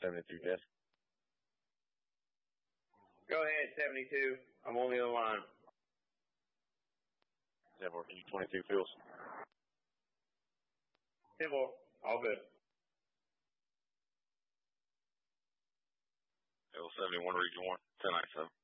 72 desk. Go ahead, 72. I'm on the other line. 10-4, can you 22 Phils? 10-4, all good. L71 Region 1, 1097.